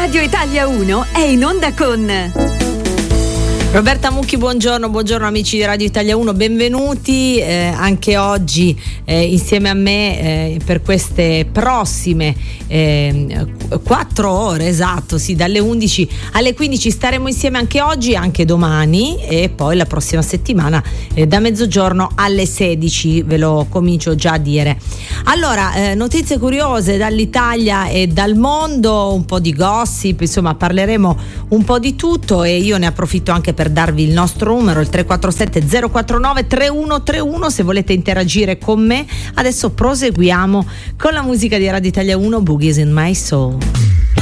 Radio Italia 1 è in onda con Roberta Mucchi. Buongiorno amici di Radio Italia 1, benvenuti anche oggi insieme a me per queste prossime 4 ore, esatto, sì, dalle 11 alle 15 staremo insieme anche oggi, anche domani e poi la prossima settimana da mezzogiorno alle 16, ve lo comincio già a dire. Allora, notizie curiose dall'Italia e dal mondo, un po' di gossip, insomma parleremo un po' di tutto e io ne approfitto anche per darvi il nostro numero, il 347 049 3131, se volete interagire con me. Adesso proseguiamo con la musica di Radio Italia 1, Boogies in My Soul.